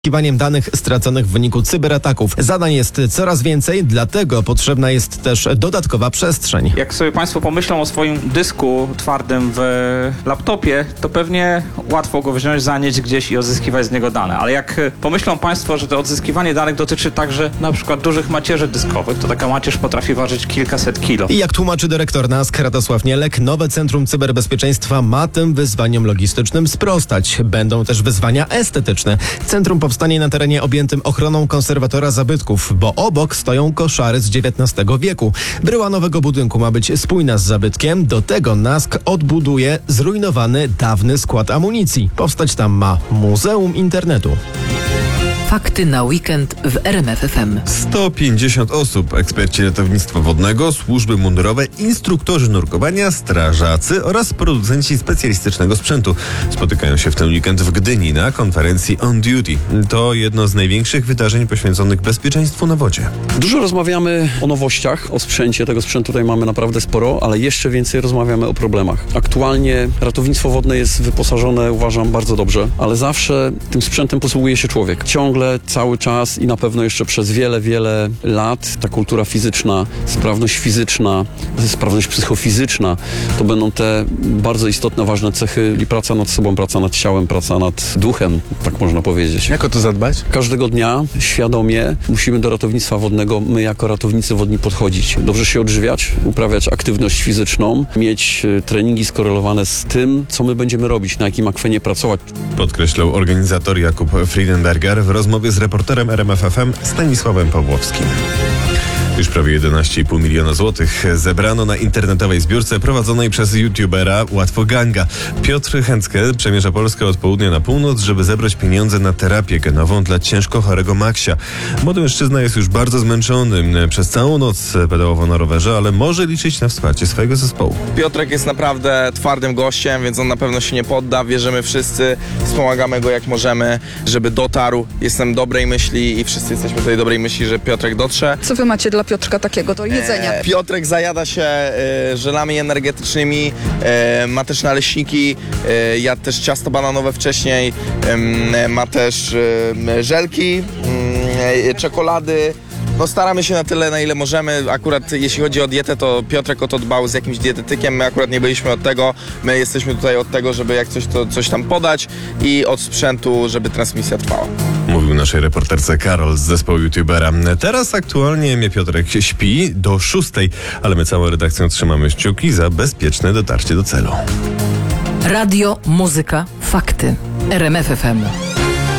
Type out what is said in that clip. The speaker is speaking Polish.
Poszukiwaniem danych straconych w wyniku cyberataków. Zadań jest coraz więcej, dlatego potrzebna jest też dodatkowa przestrzeń. Jak sobie Państwo pomyślą o swoim dysku twardym w laptopie, to pewnie łatwo go wziąć, zanieść gdzieś i odzyskiwać z niego dane. Ale jak pomyślą Państwo, że to odzyskiwanie danych dotyczy także na przykład dużych macierzy dyskowych, to taka macierz potrafi ważyć kilkaset kilo. I jak tłumaczy dyrektor NASK Radosław Nielek, nowe Centrum Cyberbezpieczeństwa ma tym wyzwaniom logistycznym sprostać. Będą też wyzwania estetyczne. Centrum powstanie na terenie objętym ochroną konserwatora zabytków, bo obok stoją koszary z XIX wieku. Bryła nowego budynku ma być spójna z zabytkiem. Do tego NASK odbuduje zrujnowany dawny skład amunicji. Powstać tam ma Muzeum Internetu. Fakty na weekend w RMF FM. 150 osób, eksperci ratownictwa wodnego, służby mundurowe, instruktorzy nurkowania, strażacy oraz producenci specjalistycznego sprzętu spotykają się w ten weekend w Gdyni na konferencji On Duty. To jedno z największych wydarzeń poświęconych bezpieczeństwu na wodzie. Dużo rozmawiamy o nowościach, o sprzęcie. Tego sprzętu tutaj mamy naprawdę sporo, ale jeszcze więcej rozmawiamy o problemach. Aktualnie ratownictwo wodne jest wyposażone, uważam, bardzo dobrze, ale zawsze tym sprzętem posługuje się człowiek. Ciągle, cały czas i na pewno jeszcze przez wiele, wiele lat ta kultura fizyczna, sprawność fizyczna, sprawność psychofizyczna to będą te bardzo istotne, ważne cechy i praca nad sobą, praca nad ciałem, praca nad duchem, tak można powiedzieć. Jak o to zadbać? Każdego dnia świadomie musimy do ratownictwa wodnego, my jako ratownicy wodni podchodzić. Dobrze się odżywiać, uprawiać aktywność fizyczną, mieć treningi skorelowane z tym, co my będziemy robić, na jakim akwenie pracować. Podkreślał organizator Jakub Friedenberger w rozmowie z reporterem RMF FM Stanisławem Pawłowskim. Już prawie 11,5 miliona złotych zebrano na internetowej zbiórce prowadzonej przez youtubera Łatwoganga. Piotr Chęcke przemierza Polskę od południa na północ, żeby zebrać pieniądze na terapię genową dla ciężko chorego Maksia. Młody mężczyzna jest już bardzo zmęczony. Przez całą noc pedałował na rowerze, ale może liczyć na wsparcie swojego zespołu. Piotrek jest naprawdę twardym gościem, więc on na pewno się nie podda. Wierzymy wszyscy, wspomagamy go jak możemy, żeby dotarł. Jestem dobrej myśli i wszyscy jesteśmy tej dobrej myśli, że Piotrek dotrze. Co wy macie dla Piotrka takiego do jedzenia? Piotrek zajada się żelami energetycznymi, ma też naleśniki, jadł też ciasto bananowe wcześniej, ma też żelki, czekolady. No staramy się na tyle, na ile możemy. Akurat jeśli chodzi o dietę, to Piotrek o to dbał z jakimś dietetykiem. My akurat nie byliśmy od tego. My jesteśmy tutaj od tego, żeby jak coś, to coś tam podać i od sprzętu, żeby transmisja trwała. Mówił naszej reporterce Karol z zespołu youtubera. Teraz aktualnie Piotrek śpi do 6, ale my całą redakcją trzymamy kciuki za bezpieczne dotarcie do celu. Radio, muzyka, fakty. RMF FM.